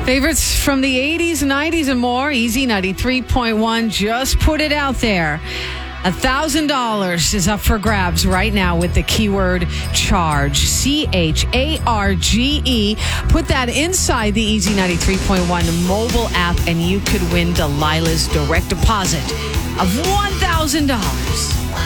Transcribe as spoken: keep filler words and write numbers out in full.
Favorites from the eighties, nineties, and more. Easy ninety-three point one. Just put it out there. one thousand dollars is up for grabs right now with the keyword charge. C H A R G E. Put that inside the Easy ninety-three point one mobile app, and you could win Delilah's direct deposit of one thousand dollars.